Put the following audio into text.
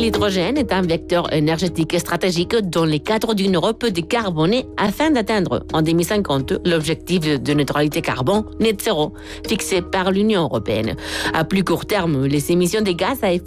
L'hydrogène est un vecteur énergétique stratégique dans le cadre d'une Europe décarbonée afin d'atteindre en 2050 l'objectif de neutralité carbone net zéro fixé par l'Union européenne. À plus court terme, les émissions de gaz à effet